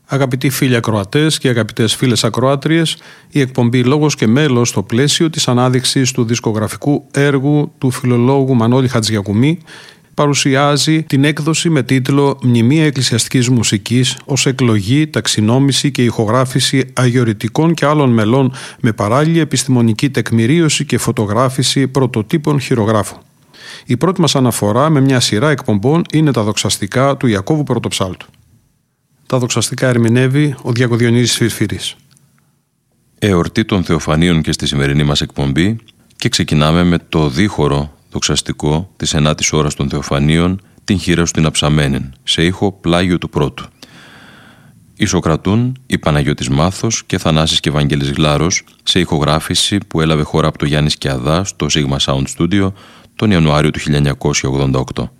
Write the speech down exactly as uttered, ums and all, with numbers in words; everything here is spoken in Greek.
Αγαπητοί φίλοι ακροατές και αγαπητές φίλες ακροάτριες, η εκπομπή «Λόγος και μέλος» στο πλαίσιο της ανάδειξης του δισκογραφικού έργου του φιλολόγου Μανώλη Χατζηγιακουμί παρουσιάζει την έκδοση με τίτλο «Μνημεία εκκλησιαστικής μουσικής» ως εκλογή, ταξινόμηση και ηχογράφηση αγιορητικών και άλλων μελών με παράλληλη επιστημονική τεκμηρίωση και φωτογράφηση πρωτοτύπων χειρογράφου. Η πρώτη μας αναφορά με μια σειρά εκπομπών είναι τα δοξαστικά του Ιακώβου Πρωτοψάλτου. Τα δοξαστικά ερμηνεύει ο Διακοδιονύσης Φιρφύρης. Εορτή των Θεοφανίων και στη σημερινή μας εκπομπή, και ξεκινάμε με το δίχωρο δοξαστικό της ενάτης ώρας των Θεοφανίων, την χείρα σου την αψαμένην, σε ήχο πλάγιο του πρώτου. Ισοκρατούν η Παναγιώτης Μάθος και Θανάσης και Βαγγέλης Γλάρος σε ηχογράφηση που έλαβε χώρα από το Γιάννη Σκιαδά στο Sigma Sound Studio τον Ιανουάριο του χίλια εννιακόσια ογδόντα οκτώ.